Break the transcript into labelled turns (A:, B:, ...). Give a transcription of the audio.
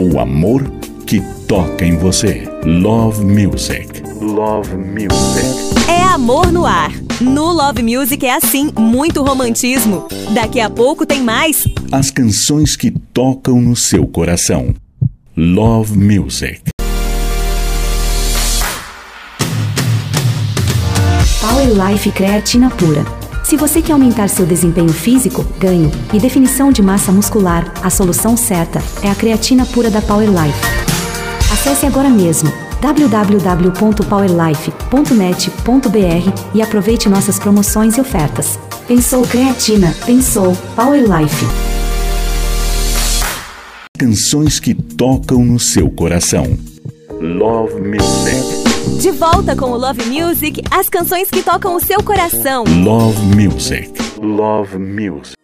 A: O amor que toca em você. Love Music. Love Music.
B: É amor no ar. No Love Music é assim, muito romantismo. Daqui a pouco tem mais.
A: As canções que tocam no seu coração. Love Music.
C: Power Life Creatina Pura. Se você quer aumentar seu desempenho físico, ganho e definição de massa muscular, a solução certa é a creatina pura da Power Life. Acesse agora mesmo www.powerlife.net.br e aproveite nossas promoções e ofertas. Pensou creatina, pensou Power Life.
A: Canções que tocam no seu coração. Love Music.
B: De volta com o Love Music, as canções que tocam o seu coração.
A: Love Music. Love Music.